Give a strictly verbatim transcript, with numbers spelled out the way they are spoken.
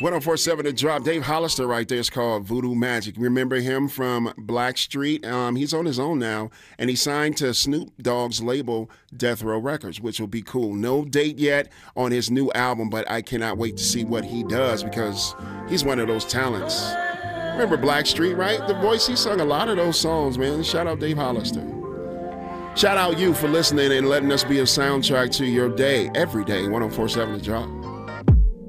one oh four point seven The Drop. Dave Hollister right there is called Voodoo Magic. Remember him from Blackstreet? Um, he's on his own now, and he signed to Snoop Dogg's label, Death Row Records, which will be cool. No date yet on his new album, but I cannot wait to see what he does because he's one of those talents. Remember Blackstreet, right? The voice, he sung a lot of those songs, man. Shout out Dave Hollister. Shout out you for listening and letting us be a soundtrack to your day, every day, one oh four point seven The Drop.